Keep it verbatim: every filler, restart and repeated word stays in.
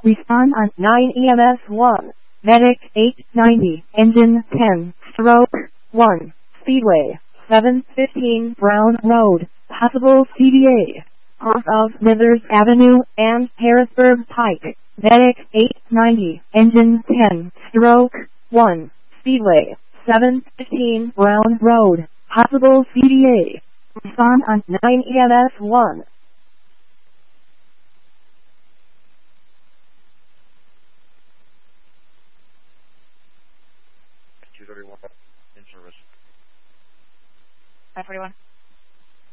Respond on nine E M S one. Medic eight ninety. Engine ten. Stroke one. Speedway seven fifteen Brown Road. Possible C D A. Off of Smithers Avenue and Harrisburg Pike. Medic eight ninety. Engine ten. Stroke one. Speedway seven fifteen Brown Road. Possible C D A. Respond on nine E M S one. two thirty-one in service. five forty-one.